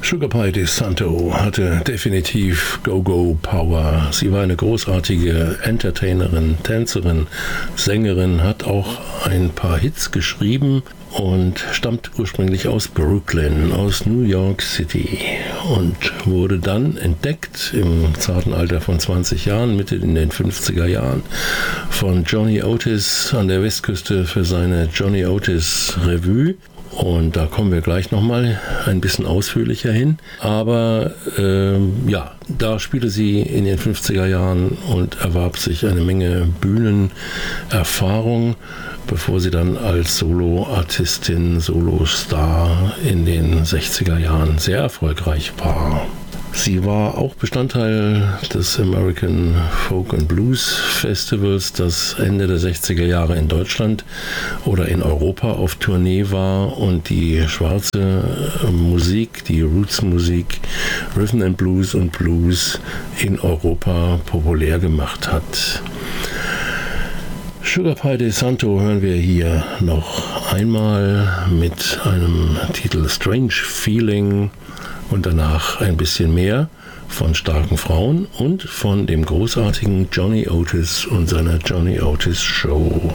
Sugar Pie DeSanto hatte definitiv Go-Go-Power. Sie war eine großartige Entertainerin, Tänzerin, Sängerin, hat auch ein paar Hits geschrieben und stammt ursprünglich aus Brooklyn, aus New York City und wurde dann entdeckt im zarten Alter von 20 Jahren, Mitte in den 50er Jahren, von Johnny Otis an der Westküste für seine Johnny Otis Revue. Und da kommen wir gleich nochmal ein bisschen ausführlicher hin. Aber da spielte sie in den 50er Jahren und erwarb sich eine Menge Bühnenerfahrung, bevor sie dann als Soloartistin, Solostar in den 60er Jahren sehr erfolgreich war. Sie war auch Bestandteil des American Folk and Blues Festivals, das Ende der 60er Jahre in Deutschland oder in Europa auf Tournee war und die schwarze Musik, die Roots-Musik, Rhythm and Blues und Blues in Europa populär gemacht hat. Sugar Pie DeSanto hören wir hier noch einmal mit einem Titel Strange Feeling. Und danach ein bisschen mehr von starken Frauen und von dem großartigen Johnny Otis und seiner Johnny Otis Show.